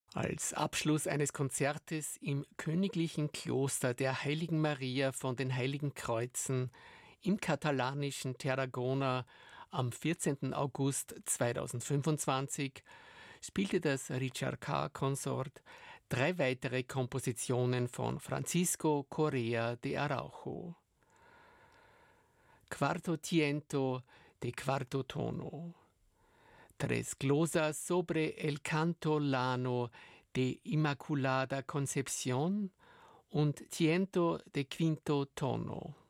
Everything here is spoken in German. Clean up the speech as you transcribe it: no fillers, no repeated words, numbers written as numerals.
Als Abschluss eines Konzertes im königlichen Kloster der Heiligen Maria von den Heiligen Kreuzen im katalanischen Tarragona am 14. August 2025 spielte das Richard Carr Consort 3 weitere Kompositionen von Francisco Correa de Araujo. Quarto Tiento de Quarto Tono. Tres glosas sobre el canto lano de Immaculada Concepción und Tiento de Quinto Tono.